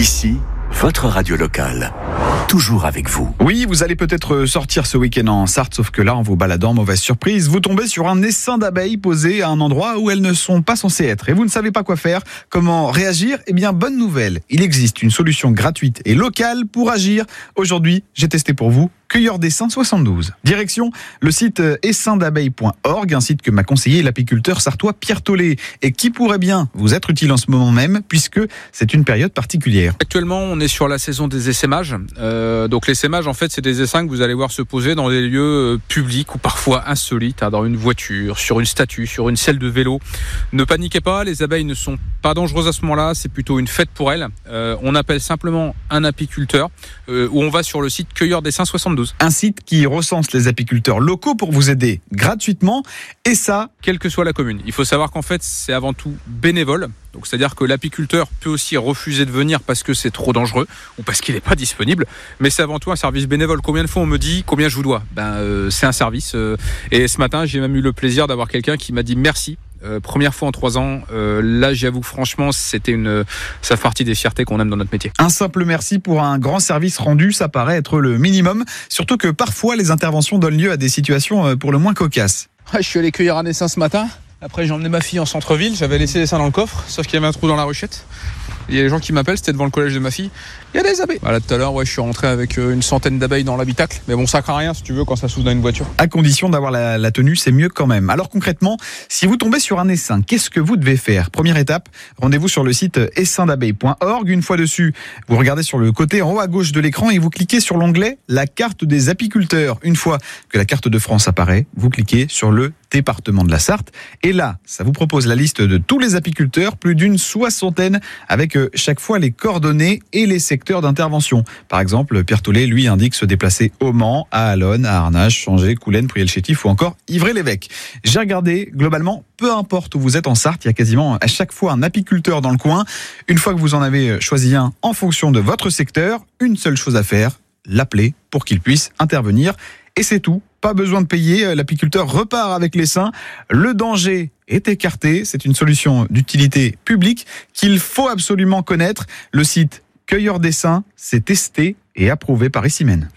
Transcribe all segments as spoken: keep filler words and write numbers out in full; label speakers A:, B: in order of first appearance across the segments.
A: Ici, votre radio locale. Toujours avec vous.
B: Oui, vous allez peut-être sortir ce week-end en Sarthe, sauf que là, en vous baladant, mauvaise surprise, vous tombez sur un essaim d'abeilles posé à un endroit où elles ne sont pas censées être. Et vous ne savez pas quoi faire, comment réagir. Eh bien, bonne nouvelle, il existe une solution gratuite et locale pour agir. Aujourd'hui, j'ai testé pour vous Cueilleur d'essaims soixante-douze. Direction le site essaim d'abeilles point org, un site que m'a conseillé l'apiculteur sartois Pierre Tollet et qui pourrait bien vous être utile en ce moment même puisque c'est une période particulière.
C: Actuellement, on est sur la saison des essaimages. Euh, donc l'essaimage, en fait, c'est des essaims que vous allez voir se poser dans des lieux publics ou parfois insolites, hein, dans une voiture, sur une statue, sur une selle de vélo. Ne paniquez pas, les abeilles ne sont pas dangereuses à ce moment-là, c'est plutôt une fête pour elles. Euh, on appelle simplement un apiculteur euh, où on va sur le site Cueilleur d'essaims soixante-douze.
B: Un site qui recense les apiculteurs locaux pour vous aider gratuitement, et ça,
C: quelle que soit la commune. Il faut savoir qu'en fait, c'est avant tout bénévole. Donc, c'est-à-dire que l'apiculteur peut aussi refuser de venir parce que c'est trop dangereux ou parce qu'il n'est pas disponible. Mais c'est avant tout un service bénévole. Combien de fois on me dit combien je vous dois ? Ben, euh, c'est un service. Euh, et ce matin, j'ai même eu le plaisir d'avoir quelqu'un qui m'a dit merci. Euh, première fois en trois ans, euh, là j'avoue que franchement c'était une, ça fait partie des fiertés qu'on aime dans notre métier.
B: Un simple merci pour un grand service rendu, ça paraît être le minimum, surtout que parfois les interventions donnent lieu à des situations pour le moins cocasses.
C: Ouais, je suis allé cueillir un essaim ce matin, après j'ai emmené ma fille en centre-ville, j'avais laissé l'essaim dans le coffre, sauf qu'il y avait un trou dans la ruchette. Il y a les gens qui m'appellent, c'était devant le collège de ma fille. Il y a des abeilles. Voilà, tout à l'heure, ouais, je suis rentré avec une centaine d'abeilles dans l'habitacle. Mais bon, ça craint rien si tu veux quand ça s'ouvre dans une voiture.
B: À condition d'avoir la, la tenue, c'est mieux quand même. Alors concrètement, si vous tombez sur un essaim, qu'est-ce que vous devez faire ? Première étape, rendez-vous sur le site essaim d'abeilles point org. Une fois dessus, vous regardez sur le côté en haut à gauche de l'écran et vous cliquez sur l'onglet « La carte des apiculteurs ». Une fois que la carte de France apparaît, vous cliquez sur le département de la Sarthe. Et là, ça vous propose la liste de tous les apiculteurs, plus d'une soixantaine, avec chaque fois les coordonnées et les secteurs d'intervention. Par exemple, Pierre Tollet, lui, indique se déplacer au Mans, à Allonne, à Arnage, Changé, Coulennes, Priel-Chétif ou encore Ivry-l'Évêque. J'ai regardé, globalement, peu importe où vous êtes en Sarthe, il y a quasiment à chaque fois un apiculteur dans le coin. Une fois que vous en avez choisi un en fonction de votre secteur, une seule chose à faire, l'appeler pour qu'il puisse intervenir. Et c'est tout, pas besoin de payer, l'apiculteur repart avec l'essaim. Le danger est écarté, c'est une solution d'utilité publique qu'il faut absolument connaître. Le site Cueilleur d'essaims, c'est testé et approuvé par Issymène.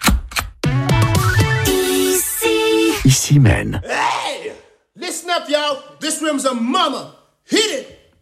A: Issymène.
D: Hey! Listen up, y'all. This room's a mama. Hit it!